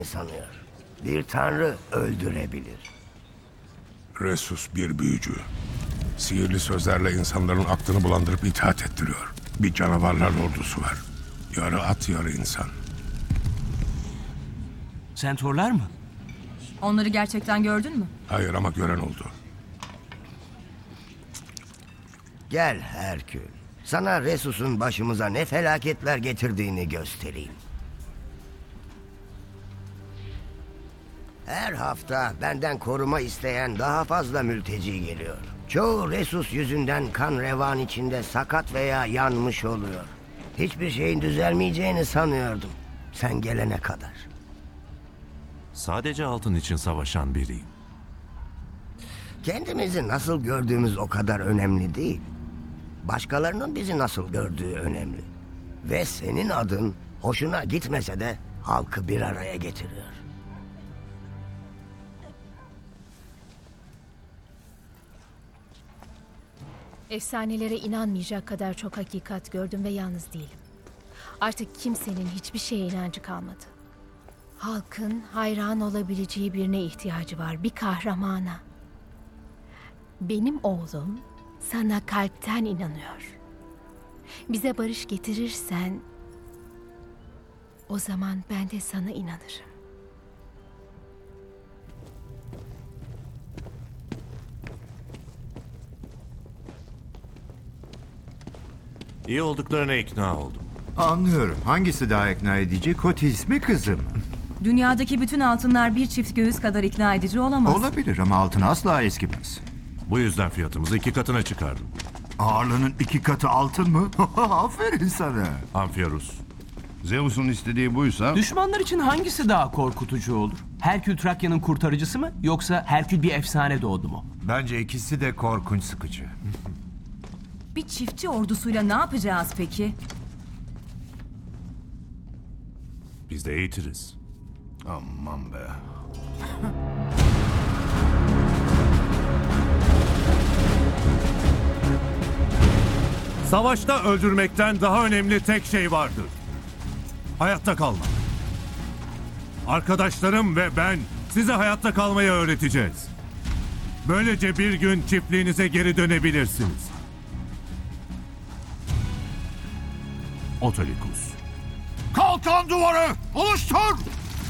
sanıyor. Bir tanrı öldürebilir. Resus bir büyücü. Sihirli sözlerle insanların aklını bulandırıp itaat ettiriyor. Bir canavarlar ordusu var. Yarı at yarı insan. Centaurlar mı? Onları gerçekten gördün mü? Hayır ama gören oldu. Gel Herkül. Sana Resus'un başımıza ne felaketler getirdiğini göstereyim. Her hafta benden koruma isteyen daha fazla mülteci geliyor. Çoğu Resus yüzünden kan revan içinde sakat veya yanmış oluyor. Hiçbir şeyin düzelmeyeceğini sanıyordum. Sen gelene kadar. Sadece altın için savaşan biriyim. Kendimizi nasıl gördüğümüz o kadar önemli değil. Başkalarının bizi nasıl gördüğü önemli. Ve senin adın hoşuna gitmese de halkı bir araya getiriyor. Efsanelere inanmayacak kadar çok hakikat gördüm ve yalnız değilim. Artık kimsenin hiçbir şeye inancı kalmadı. Halkın hayran olabileceği birine ihtiyacı var, bir kahramana. Benim oğlum sana kalpten inanıyor. Bize barış getirirsen o zaman ben de sana inanırım. İyi olduklarına ikna oldum. Anlıyorum. Hangisi daha ikna edici? Kotis mi kızım? Dünyadaki bütün altınlar bir çift göğüs kadar ikna edici olamaz. Olabilir ama altın asla eskimez. Bu yüzden fiyatımızı 2 katına çıkardım. Ağırlığının 2 katı altın mı? Aferin sana. Amfiarus. Zeus'un istediği buysa... Düşmanlar için hangisi daha korkutucu olur? Herkül Trakya'nın kurtarıcısı mı? Yoksa Herkül bir efsane doğdu mu? Bence ikisi de korkunç sıkıcı. Bir çiftçi ordusuyla ne yapacağız peki? Biz de eğitiriz. Aman be. Savaşta öldürmekten daha önemli tek şey vardır. Hayatta kalmak. Arkadaşlarım ve ben size hayatta kalmayı öğreteceğiz. Böylece bir gün çiftliğinize geri dönebilirsiniz. Autolycus. Kalkan duvarı! Oluştur!